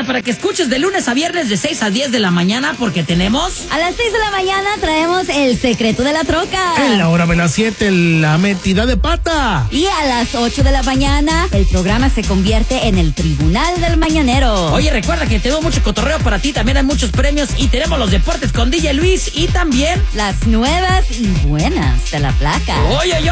lista para que escuches de lunes a viernes de 6 a 10 de la mañana porque tenemos... A las 6 de la mañana traemos El Secreto de la Troca. En la hora de las 7, la metida de pata. Y a las 8 de la mañana, el programa se convierte en el Tribunal del Mañanero. Oye, recuerda que tenemos mucho cotorreo para ti, también hay muchos premios y tenemos los deportes con DJ Luis y también... Las nuevas y buenas de la placa. Oye,